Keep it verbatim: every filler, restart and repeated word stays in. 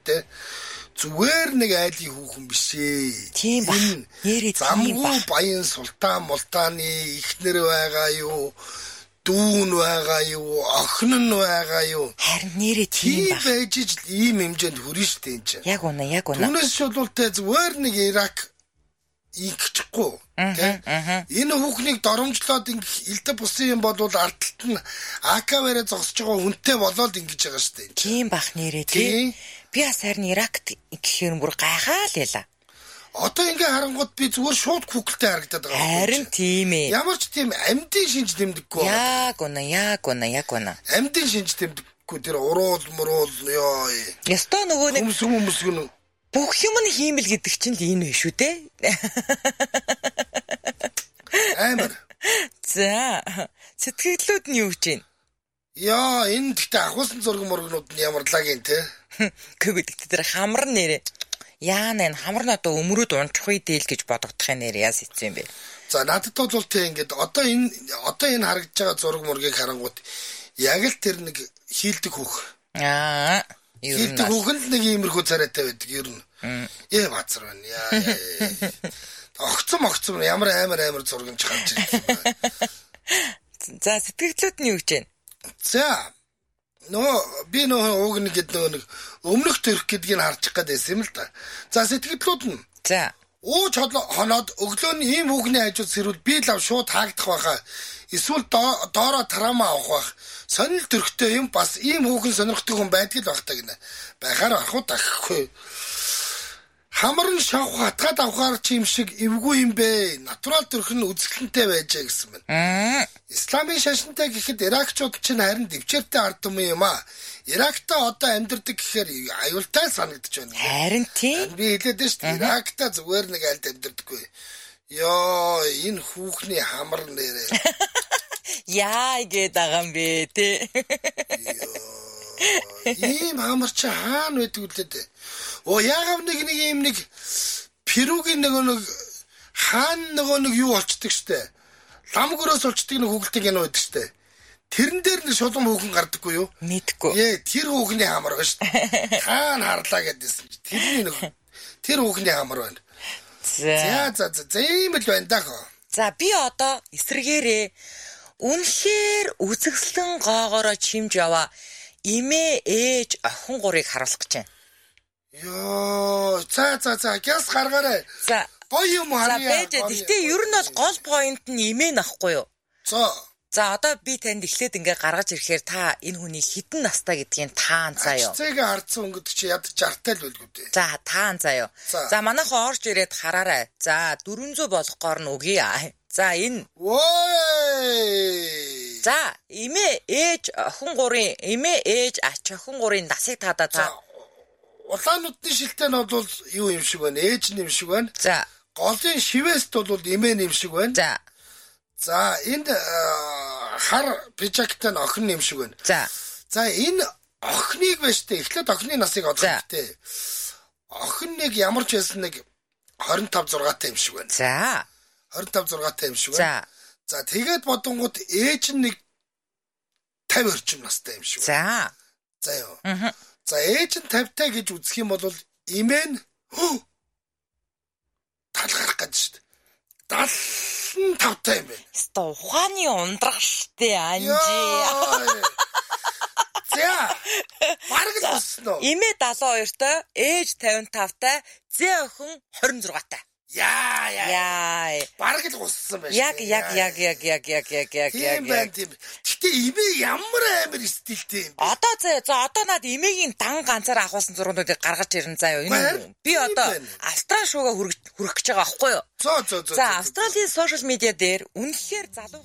те. Зүгээр нэг айлын хүүхэн биш ээ. Тийм ба. Нэрээ тийм ба. Замгүй баян султан мултааны ихнэр байгаа юу? Дүүн байгаа юу? Охин нь байгаа юу? Харин нэрээ тийм ба. Тийм байж иж ийм хэмжээнд хүрнэ штэ энэ чинь. Яг үнэ, яг үнэ. Түүнээс шулуул те зүгээр нэг Ирак ингэчихгүй. Тэ? Энэ хүүхнийг доромжлоод ингэ элдэ бусын юм бол ардталт нь АК-вэрэ зогсож байгаа хүнтэй болоод ингэж байгаа штэ. Тийм бах нэрээ тий. Би бас харин Иракт гэхээр бүр гайхаа л яла. Одоо ингээ харангууд би зүгээр шууд Google-тэй харагдаад байгаа. Харин тийм ээ. Ямар ч тийм амьдын шинж тэмдэггүй. Яг үнэ, яг үнэ, яг үнэ. Амьдын шинж тэмдэггүй тэр уруул муруул ёо. Ястаа нөгөө нэг хүмүүс хүмүүс гэнэ. Бүх юм нь хиймэл гэдэг чинь л энэ биш үү те? Амар. За, сэтгэлдлүүд нь юу гэж байна? Яа, энэ гэхдээ ахуулсан зураг мургнууд нь ямар лагийн те? Гэхдээ тэр хамар нэрээ. Яа нэ хамар нь одоо өмрөөд унчих үедээ л гэж бодогдох юм нэр яас ицсэн юм бэ? За надад бол тийм ингээд одоо энэ одоо энэ харагдж байгаа зураг мургийг харангууд яг л тэр нэг хийлдэг хүүх. Аа, ер нь хийлдэг хүүхэн л нэг иймэрхүү царайтай байдаг ер нь. Ээ бацар байна. Яа. Огцом огцом ямар амар амар зургамж гарч ирсэн байна. За сэтгэлдлүүд нь юу гэж байна? За нөө би нөө уг нэг гэдэг нэг өмнөх төрх гэдгийг харчих гэдээсэн юм л да. За сэтгэлдлүүд нь. За. Ууч хоноод өглөө нь ийм хүүхний хажууд сэрвэл би лав шууд хаагдах байхаа. Эсвэл доороо трама авах байх. Сонир төрхтэй юм бас ийм хүүхэн сонирхдаг хүн байдаг л багтаа гинэ. Байхаар авах дахгүй. Хамар нь шавх хатгаад авахар чи юм шиг эвгүй юм бэ. Натурал төрх нь үзэсгэлэнтэй байжээ гэсэн байна. Исламын шашинтай гэхэд Иракчууд чинь харин дэвчээртэй ард түмэн юм аа. Иракта одоо амьдардаг гэхээр аюултай санагдаж байна. Харин тийм. Би хэлээд нь шүү дээ. Иракта зүгээр нэг альд амьдардаггүй. Йоо, энэ хүүхний хамар нэрээ. Яа гээд байгаа юм бэ те. Ийм хамар чи хаана байдаг үлээ дээ. Оо яагав нэг нэг юм нэг Перугийн нэг нэг хаан нөгөө нэг юу болчдөг штэ. Ламгөрөөс олчдөг нэг хүүхэлтэй кино байдаг штэ. Тэрэн дээр нэг шулам хүүхэн гардаггүй юу? Мэдгүй. Ээ, тэр хүүхний хамар байна штэ. Хаана харлаа гэдээсэн чи тэрний нэг тэр хүүхний хамар байна. За за за за ийм л байна даа хоо. За би одоо эсрэгээрээ үнэхээр үзэгслэн гоогоороо чимж яваа имээ ээж охин гурыг харуулах гэж байна. Йоо, за за за гяс гаргаарай. За. Гоё юм харъя. За, гэхдээ ер нь бол гол point нь имээ нахгүй юу? За. За, одоо би танд эхлээд ингээ гаргаж ирэхээр та энэ хүний хідэн настай гэдгийг таан заяа. Цэгээ хардсан өнгөд чи яд жартай л байлгүй дээ. За, таан заяа. За, манайхан орж ирээд хараарай. За, дөрвөн зуун болохгоор нь үгүй аа. За, энэ. Вой! За, имээ ээж охин гурын, имээ ээж ач охин гурын насыг таадаа та. Улаануудын шилтэй нь бол юу юм шиг байна? Ээж юм шиг байна. За. Голын шивэст бол имээ юм шиг байна. За. За, энд хар пижактай нь охин юм шиг байна. За. За, энэ охиныг байж тээ. Эхлээд охины насыг олох хэрэгтэй. Охин нэг ямар ч байсан нэг двадцать пять зургаатай юм шиг байна. За. двадцать пять зургаатай юм шиг байна. За. За, тэгээд бодонгууд ээж нь нэг пятьдесят орчим настай юм шиг За. байна. За ёо. Аа. За ээж нь пятьдесят гэж үзэх юм бол имээ нь тал гарах гэж шүү дээ. seventy-five юм байна. Ста ухааны ундрах штэ анжи. За. Бараг л босноо. Имээ seventy-two той, ээж fifty-five тай, зэ охин twenty-six тай. Яа яа. Яа. Бараг л гуссан байна. Яг яг яг яг яг яг яг яг яг. Тийм байна тийм. Гэтэ имээ ямар амар стилтэй юм бэ? Одоо за одоо над имээгийн дан ганцаар авахсан зургуудыг гаргаж ирэн заяа. Энэ би одоо Австрали шууга хүрэх гэж байгаа аахгүй юу? Зөө зөө зөө. За Австралийн сошиал медиа дээр үнэхээр залуу